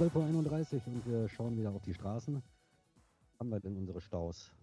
12:31 Uhr und wir schauen wieder auf die Straßen. Was haben wir denn unsere Staus?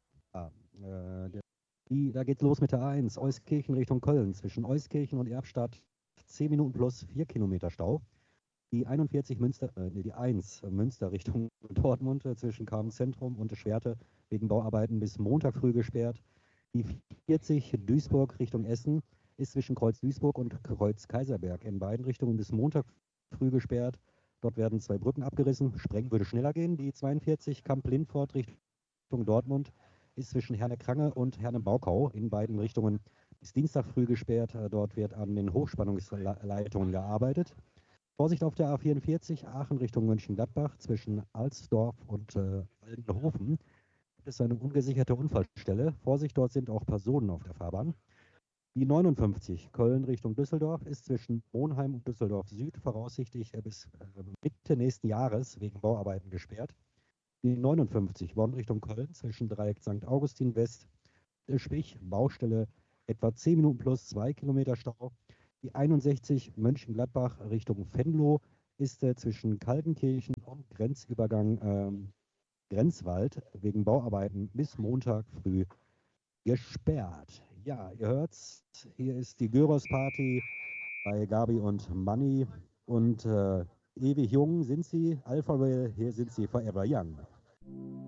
Da geht's los mit der A1, Euskirchen Richtung Köln. Zwischen Euskirchen und Erbstadt 10 Minuten plus 4 Kilometer Stau. Die 1 Münster Richtung Dortmund zwischen Karm-Zentrum und Schwerte wegen Bauarbeiten bis Montag früh gesperrt. Die 40 Duisburg Richtung Essen ist zwischen Kreuz Duisburg und Kreuz Kaiserberg in beiden Richtungen bis Montag früh gesperrt. Dort werden 2 Brücken abgerissen. Sprengen würde schneller gehen. Die 42 Kamp-Lindfort Richtung Dortmund ist zwischen Herne-Krange und Herne-Baukau in beiden Richtungen bis Dienstag früh gesperrt. Dort wird an den Hochspannungsleitungen gearbeitet. Vorsicht auf der A44 Aachen Richtung Mönchengladbach zwischen Alsdorf und Aldenhofen gibt es eine ungesicherte Unfallstelle. Vorsicht, dort sind auch Personen auf der Fahrbahn. Die 59 Köln Richtung Düsseldorf ist zwischen Monheim und Düsseldorf Süd voraussichtlich bis Mitte nächsten Jahres wegen Bauarbeiten gesperrt. Die 59 Bonn Richtung Köln zwischen Dreieck St. Augustin West, Spich, Baustelle etwa 10 Minuten plus 2 Kilometer Stau. Die 61 Mönchengladbach Richtung Venlo ist zwischen Kaltenkirchen und Grenzübergang Grenzwald wegen Bauarbeiten bis Montag früh gesperrt. Ja, ihr hört's, hier ist die Gyros-Party bei Gabi und Manni und ewig jung sind sie, Alpha Will, hier sind sie forever young.